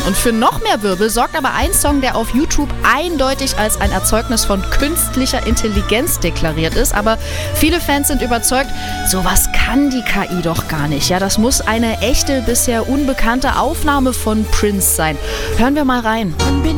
Und für noch mehr Wirbel sorgt aber ein Song, der auf YouTube eindeutig als ein Erzeugnis von künstlicher Intelligenz deklariert ist. Aber viele Fans sind überzeugt, sowas kann die KI doch gar nicht. Ja, das muss eine echte, bisher unbekannte Aufnahme von Prince sein. Hören wir mal rein.